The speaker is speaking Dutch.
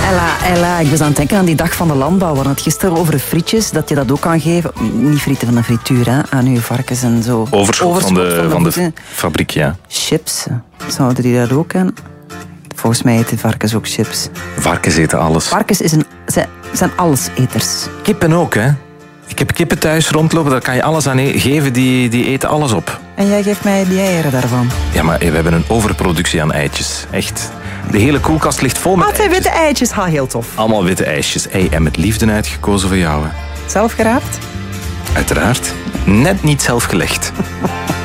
Ella, ik was aan het denken aan die dag van de landbouw. We hadden het gisteren over frietjes, dat je dat ook kan geven. Niet frieten van de frituur, hè, aan je varkens en zo. Overschot van de fabriek, ja. Chips, zouden die dat ook aan? Volgens mij eten varkens ook chips. Varkens eten alles. Varkens zijn alleseters. Kippen ook, hè. Ik heb kippen thuis rondlopen, daar kan je alles aan geven, die eten alles op. En jij geeft mij die eieren daarvan. Ja, maar we hebben een overproductie aan eitjes. Echt. De hele koelkast ligt vol met Altijd witte eitjes, heel tof. Allemaal witte ijsjes. En met liefde uitgekozen voor jou. Hè. Zelf geraapt? Uiteraard. Net niet zelf gelegd.